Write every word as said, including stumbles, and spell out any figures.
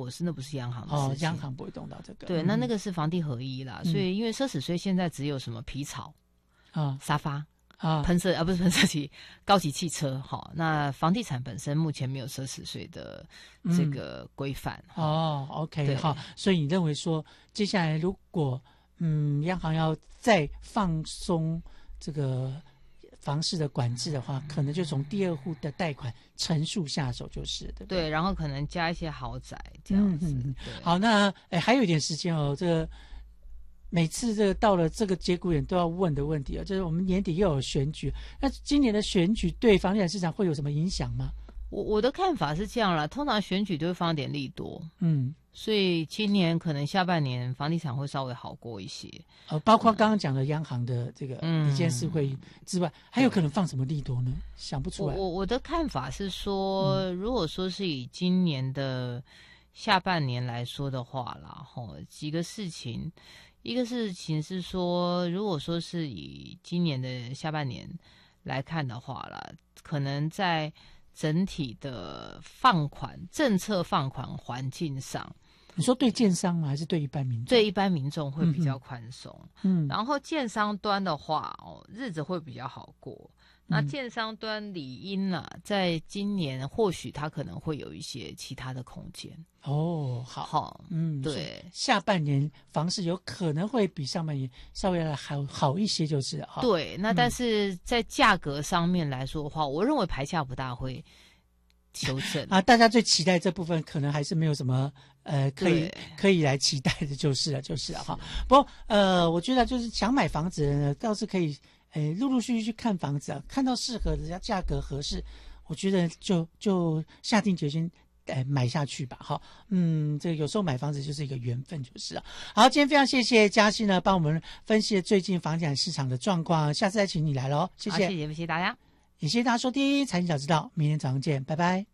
或者是那不是央行的事情。 哦，央行不会动到这个。 对， 嗯、 那那个是房地合一啦，嗯、所以因为奢侈税现在只有什么皮草啊、沙发。啊，喷射啊，不是喷射机，高级汽车哈。那房地产本身目前没有奢侈税的这个规范、 嗯、哦。OK， 好，所以你认为说，接下来如果嗯央行要再放松这个房市的管制的话，可能就从第二户的贷款成数下手，就是对不对？ 对，然后可能加一些豪宅这样子。嗯、 好，那哎还有一点时间哦，这个。每次这个到了这个节骨眼都要问的问题啊，就是我们年底又有选举，那今年的选举对房地产市场会有什么影响吗？ 我我的看法是这样啦，通常选举都会放点利多，嗯，所以今年可能下半年房地产会稍微好过一些。 呃，包括刚刚讲的央行的这个理监事会之外，嗯、还有可能放什么利多呢？想不出来。 我我的看法是说，嗯、如果说是以今年的下半年来说的话啦，吼几个事情。一个事情是说，如果说是以今年的下半年来看的话啦，可能在整体的放款政策放款环境上， 你说对建商吗？还是对一般民众？ 对一般民众会比较宽松。 嗯， 然后建商端的话，哦，日子会比较好过。那建商端理应啦、啊，在今年或许它可能会有一些其他的空间。 哦，好， 好， 嗯， 对， 下半年房市有可能会比上半年稍微来好好一些，就是哈。 对，那但是在价格上面来说的话，嗯、我认为牌价不大会修正啊。大家最期待这部分，可能还是没有什么呃可以可以来期待的，就是了，就是了哈。不过呃，我觉得就是想买房子的人倒是可以。诶，陆陆续续去看房子啊，看到适合的、价格合适，我觉得就就下定决心，诶，买下去吧。哈，嗯，这个有时候买房子就是一个缘分，就是啊。好，今天非常谢谢嘉熙呢，帮我们分析最近房地产市场的状况，下次再请你来喽，谢谢， 谢谢，谢谢大家， 也谢谢大家收听《财经早知道》，明天早上见，拜拜。